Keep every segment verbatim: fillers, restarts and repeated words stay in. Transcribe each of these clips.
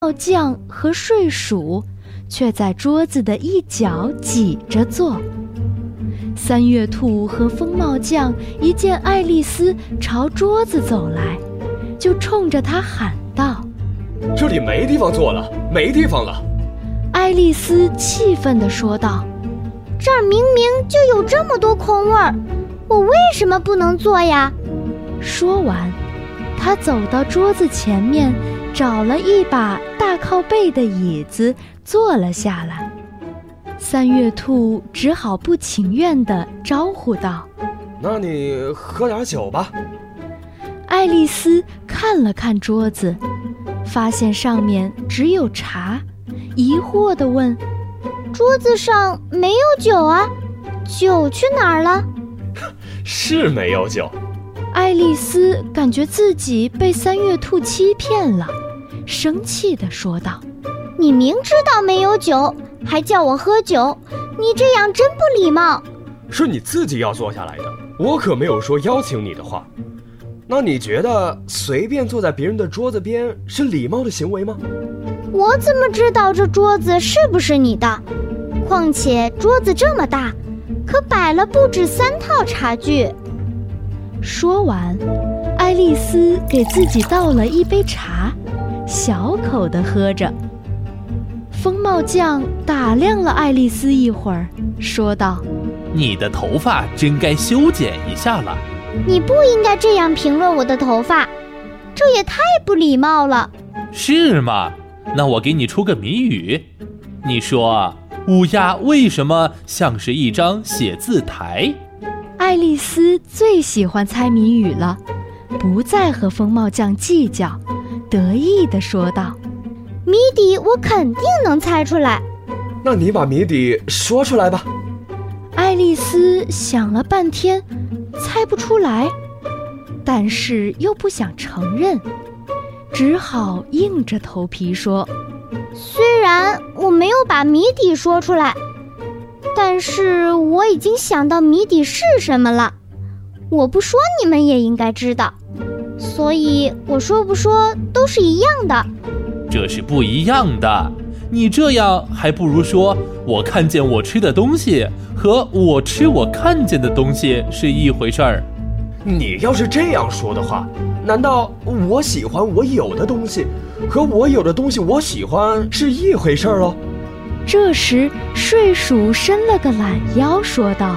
帽匠和睡鼠却在桌子的一角挤着坐。三月兔和疯帽匠一见爱丽丝朝桌子走来，就冲着她喊道： 这里没地方坐了，没地方了。 爱丽丝气愤地说道： 这儿明明就有这么多空位儿，我为什么不能坐呀？ 说完，她走到桌子前面，找了一把大靠背的椅子坐了下来。三月兔只好不情愿地招呼道： 那你喝点酒吧。 爱丽丝看了看桌子，发现上面只有茶，疑惑地问： 桌子上没有酒啊，酒去哪儿了？ 是没有酒。 爱丽丝感觉自己被三月兔欺骗了，生气地说道： 你明知道没有酒，还叫我喝酒，你这样真不礼貌。 是你自己要坐下来的，我可没有说邀请你的话。那你觉得随便坐在别人的桌子边是礼貌的行为吗？ 我怎么知道这桌子是不是你的？况且桌子这么大，可摆了不止三套茶具。 说完，爱丽丝给自己倒了一杯茶，小口地喝着。疯帽匠打量了爱丽丝一会儿，说道： 你的头发真该修剪一下了。 你不应该这样评论我的头发，这也太不礼貌了。 是吗？那我给你出个谜语，你说乌鸦为什么像是一张写字台？ 爱丽丝最喜欢猜谜语了，不再和疯帽匠计较，得意地说道： 谜底我肯定能猜出来。 那你把谜底说出来吧。 爱丽丝想了半天，猜不出来，但是又不想承认，只好硬着头皮说： 虽然我没有把谜底说出来，但是我已经想到谜底是什么了。我不说你们也应该知道，所以我说不说都是一样的。 这是不一样的，你这样还不如说我看见我吃的东西和我吃我看见的东西是一回事儿。 你要是这样说的话，难道我喜欢我有的东西和我有的东西我喜欢是一回事儿喽？ 这时睡鼠伸了个懒腰说道：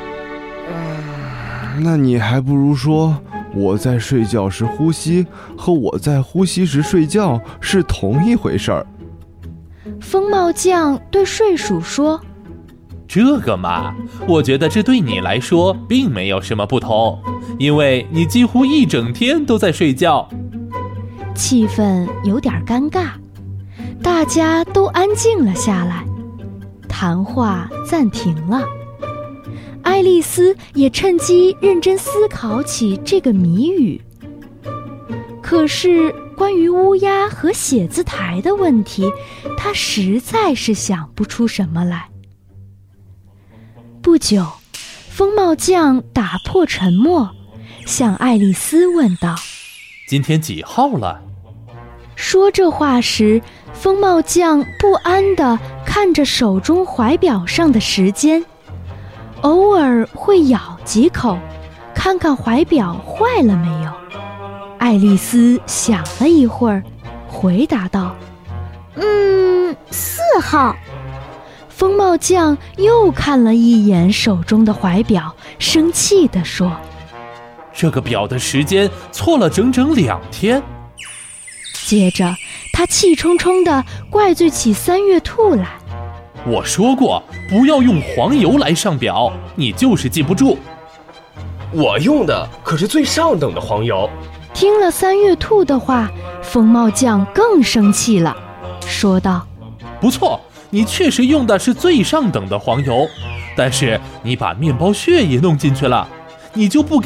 那你还不如说我在睡觉时呼吸和我在呼吸时睡觉是同一回事儿。 疯帽匠对睡鼠说： 这个嘛，我觉得这对你来说并没有什么不同，因为你几乎一整天都在睡觉。 气氛有点尴尬，大家都安静了下来，谈话暂停了。爱丽丝也趁机认真思考起这个谜语，可是关于乌鸦和写字台的问题，她实在是想不出什么来。不久，疯帽匠打破沉默，向爱丽丝问道： 今天几号了？ 说这话时，疯帽匠不安地看着手中怀表上的时间，偶尔会咬几口，看看怀表坏了没有。爱丽丝想了一会儿，回答道： 嗯，四号。 疯帽匠又看了一眼手中的怀表，生气地说： 这个表的时间错了整整两天。 接着他气冲冲地怪罪起三月兔来： 我说过不要用黄油来上表，你就是记不住。 我用的可是最上等的黄油。 听了三月兔的话，疯帽匠更生气了，说道： 不错，你确实用的是最上等的黄油，但是你把面包屑也弄进去了，你就不该